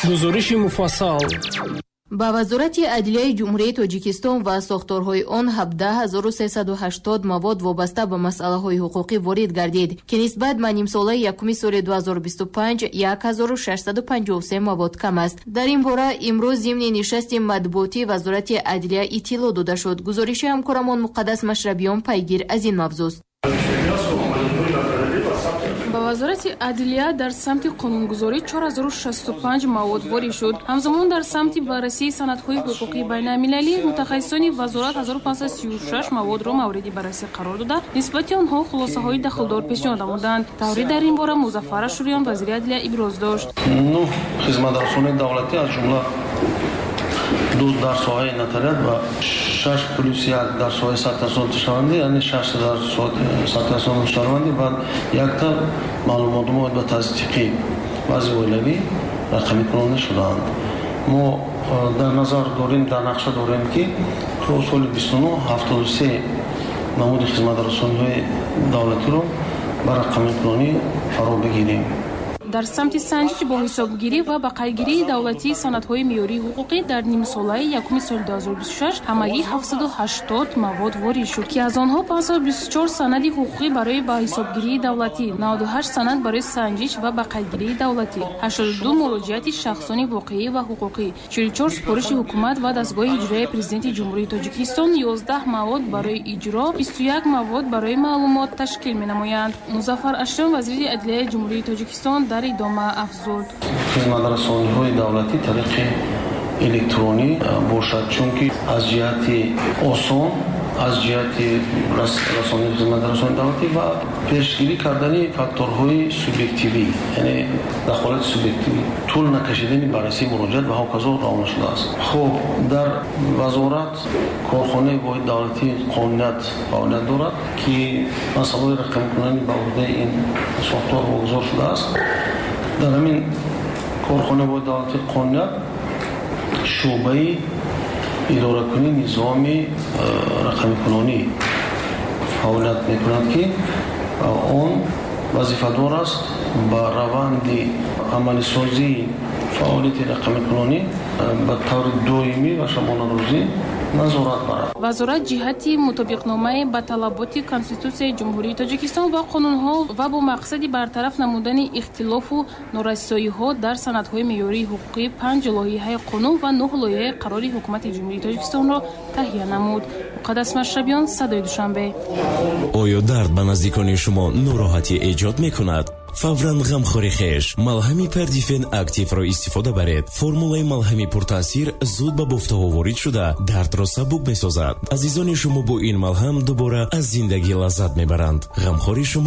гузориши муфассал. ба вазорати адлияи ҷумҳурияи Тоҷикистон ва сохторҳои он 17380 мавод вобаста ба масъалаҳои ҳуқуқӣ ворид гардид, ки нисбат ба нимсолаи якуми соли 2025 1653 мавод кам аст. дар ин бора имрӯз зимни нишасти матбуотии вазорати адлия иттилоъ дода шуд. гузориши ҳамкорамон Муқаддас Машрабиён пайгир аз ин мавзӯст. ба вазорати адлия дар самти қонунгузорӣ 4065 мавод ворид шуд. ҳамзамон дар самти баррасии санадҳои ҳуқуқии байналмилалӣ мутахассисони вазорат 1536 маводро мавриди баррасӣ қарор дода, нисбати онҳо хулосаҳои дахлдор пешниҳод намуданд. таври дар ин бора Музаффар Ашуриён, вазири адлия, иброз дошт. хизматрасони давлатӣ аз ҷумла 2 дар соҳаи нотариат ва 6 плюс 1 дар соҳаи сартасонатшавандӣ, яъне 6 дар соҳаи сартасонатшавандӣ ва якта маълумотҳои ба тасдиқи баъзи оилавӣ рақамикунонӣ шудаанд. мо дар назар дорем, дар нақша дорем, ки то соли 29 73 намуди хизматрасониҳои давлатиро ба рақамикунонӣ фаро бигирем. дар самти санҷиш бо ҳисобгирӣ ва ба қайдгирии давлатии санадҳои меъёрии ҳуқуқӣ дар нимсолаи якуми соли 2026 ҳамагӣ 780 мавод ворид шуд, ки аз онҳо 524 санади ҳуқуқӣ барои ба ҳисобгирии давлатӣ, 98 санад барои санҷиш ва ба қайдгирии давлатӣ, 82 муроҷиати шахсони воқеӣ ва ҳуқуқӣ, 44 супориши ҳукумат ва дастгоҳи иҷроии президенти ҷумҳурии Тоҷикистон, 11 мавод барои иҷро, 21 мавод барои маълумот ташкил менамоянд. Музаффар Ашуриён, вазири адлияи ҷумҳурии Тоҷикистон, дар идома афзуд. хизматрасониҳои давлатӣ тариқи электронӣ бошад, чунки аз ҷиҳати осон, аз ҷиҳати расонии хизматрасони давлатӣ ва пешгирӣ кардани факторҳои субъективӣ, яъне дахолати субъективӣ, тӯл накашидани баррасии муроҷиат ва ҳоказо равона шудааст. хуб, дар вазорат корхонаи воҳид давлатии қонуният фаъолият дорад, ки масъалаи рақамикунонӣ ба уҳдаи ин сохтор вогузор шудааст. дар ҳамин корхонаи воҳид давлатии қонуният шӯъбаи идоракунии низоми рақамикунонӣ фаъолият мекунад, ки он вазифадор аст ба раванди амалисозии фаъолияти рақамикунонӣ ба таври доимӣ ва шабонарӯзӣ назорат барад. вазорат ҷиҳати мутобиқномаи ба талаботи Конститутсияи ҷумҳурии Тоҷикистон ва қонунҳо ва бо мақсади бартараф намудани ихтилофу норасоиҳо дар санадҳои меъёрии ҳуқуқӣ 5 лоиҳаи қонун ва 9 лоиҳаи қарори ҳукумати ҷумҳурии Тоҷикистонро таҳия намуд. Муқаддас Машрабиён, Садои Душанбе. оё дард ба наздикони шумо нороҳатӣ эҷод мекунад? фавран ғамхори хеш малҳами Perdifen активро истифода баред. формулаи малҳами пуртаъсир зуд ба бофтаҳо ворид шуда дардро сабук месозад. азизони шумо бо ин малҳам дубора аз зиндагӣ лаззат мебаранд. ғамхори шумо